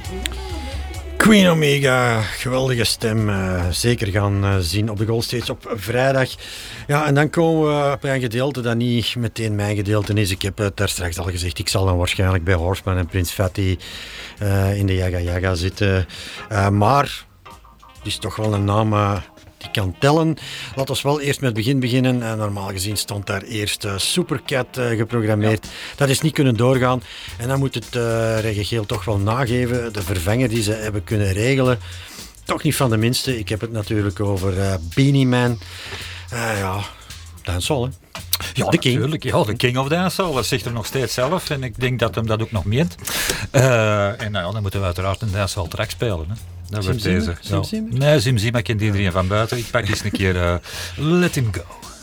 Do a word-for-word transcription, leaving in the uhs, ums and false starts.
Queen Omega, geweldige stem. Uh, zeker gaan uh, zien op de Goldstage op vrijdag. Ja, en dan komen we op een gedeelte dat niet meteen mijn gedeelte is. Ik heb het daar straks al gezegd. Ik zal dan waarschijnlijk bij Horseman en Prince Fatty uh, in de Yaga Yaga zitten. Uh, maar het is toch wel een naam uh, die kan tellen. Laten we wel eerst met het begin beginnen. Uh, normaal gezien stond daar eerst uh, Supercat uh, geprogrammeerd. Ja. Dat is niet kunnen doorgaan. En dan moet het uh, Reggae Geel toch wel nageven. De vervanger die ze hebben kunnen regelen. Toch niet van de minste. Ik heb het natuurlijk over uh, Beenie Man. Uh, ja, dancehall, hè. Ja, de natuurlijk. Ja, de king of dancehall. Dat zegt hem nog steeds zelf. En ik denk dat hem dat ook nog meent. Uh, en nou ja, dan moeten we uiteraard een dancehall track spelen, hè. Dat wordt deze. Zim, Zim? Ja. Nee, Zim Zim, ik ken iedereen van buiten. Ik pak eens een keer uh, Let Him Go.